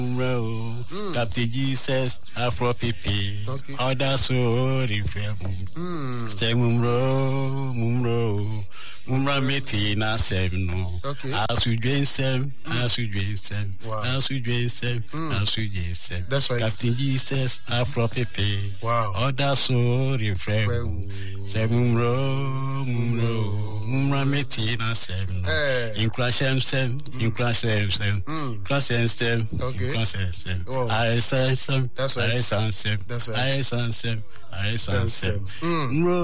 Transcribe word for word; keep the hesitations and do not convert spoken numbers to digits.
Mumro, mm. Captain Jesus, Afro Pipi, okay. Other so refrain. Say Mumro, Mumro, Mumra Metina Semno. Okay. As we drain Sem, as we drain Sem, as we drain Sem, as we drain Sem. That's right. Captain Jesus, Afro Pipi. Wow. Other so refrain. Say Mumro, Mumro, Mumra Metina Semno. In Crash Sem, in Crash Sem, Crash Sem. Okay. Processing. Oh. I sense them. That's right. I sense them. That's right. I sense them. I sense them. Mm.